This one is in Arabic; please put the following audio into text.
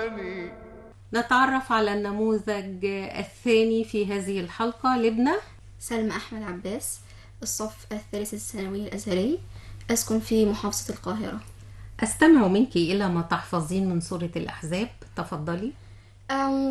ألمي. نتعرف على النموذج الثاني في هذه الحلقة. لبنى. سلمى أحمد عباس، الصف الثالث الثانوي الأزهري، أسكن في محافظة القاهرة. أستمع منك إلى ما تحفظين من سورة الأحزاب، تفضلي. أعوذ